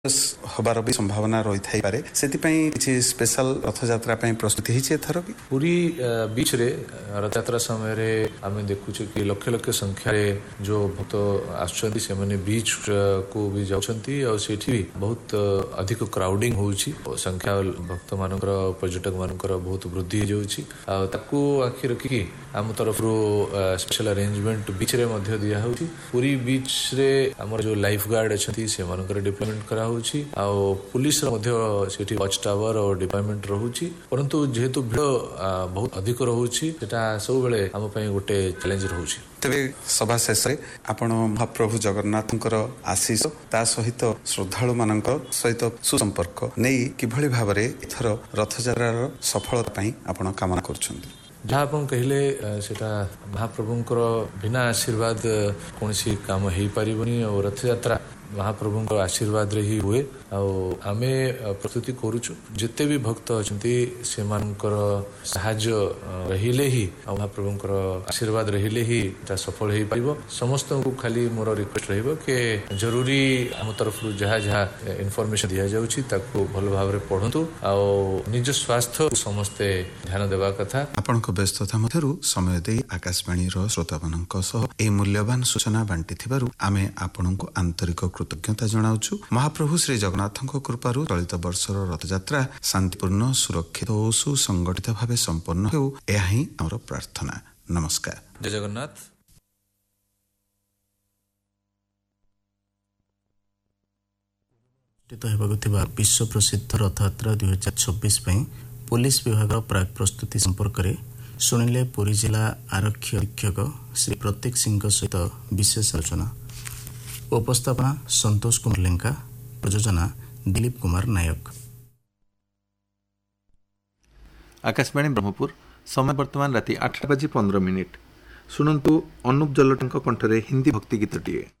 हबार भी संभावना रही थाई पारे सेतिपई किछि स्पेशल रथयात्रा पई प्रस्तुति हिचे एथर कि पूरी बीच रे रथयात्रा समय रे आमे देखुछु कि लक्ष लक्ष संख्या रे जो भक्त आछंती से माने बीच को भी जाउछंती और सेठी भी बहुत अधिक क्राउडिंग होउछि संख्या भक्त मानकर पर्यटक मानकर बहुत वृद्धि जाउछि आ ताकू आखि रखि आम तरफ रो स्पेशल अरेंजमेंट बीच रे मध्य दिया होउछि पूरी बीच रे हमर जो लाइफ गार्ड अछंती से मानकर डिप्लॉयमेंट करा होउछि आ पुलिस मध्य सेठी वॉच टावर और डिप्लॉयमेंट रहउछि परंतु जेहेतु भीड़ बहुत अधिक रहउछि सेटा सब बेले हम पई गोटे चैलेंज रहउछि तबे सभा शेष आपण महाप्रभु जगन्नाथंकर आशीष ता सहित श्रद्धालु मानक सहित सुसंपर्क नेई किभଳି भाबरे एथर रथयात्रार सफलता पई आपण कामना करछन्ती जहाँ आप कहले सेटा महाप्रभुंकर बिना आशीर्वाद कौन सी काम हो पारिबनी और रथयात्रा महाप्रभुंकर आशीर्वाद रे ही हुए आमे प्रस्तुति करूछु जिते भी भक्त अछंती से मानकर सहाय्य रहिले ही महाप्रभुंकर आशीर्वाद रहिले ही ता सफल हो पाइबो समस्त को खाली मोर रिक्वेस्ट रहइबो के जरूरी हम तरफ जहाँ जहाँ इनफॉरमेशन दिया जाउछि ताको भल भाव रे पढंतु आ निज स्वास्थ्य समस्त ध्यान देबा कथा आपनक व्यस्तता मध्यरु समय देई आकाशवाणी रो श्रोतामानक सह ए मूल्यवान सूचना बांटिथिबारु आमे आपनक आंतरिक कृतज्ञता जनाउछु महाप्रभु श्री जगन्नाथଙ୍କ कृपारु चलित वर्षर रथयात्रा शांतिपूर्ण सुरक्षित और सुसंगठित भाव संपन्न हो यह ही हमर प्रार्थना नमस्कार जय जगन्नाथ विश्व प्रसिद्ध रथयात्रा 2026 पुलिस विभाग प्राक प्रस्तुति संपर्क में शुणिले पुरी जिला आरक्षी अधीक्षक श्री प्रतीक सिंह सहित विशेष आलोचना उपस्थापना संतोष कुमार लेंका प्रयोजना दिलीप कुमार नायक आकाशवाणी ब्रह्मपुर समय वर्तमान राति 8:15 शुणु अनुप जलोटଙ୍କ कंठरे हिंदी भक्ति गीतटिए।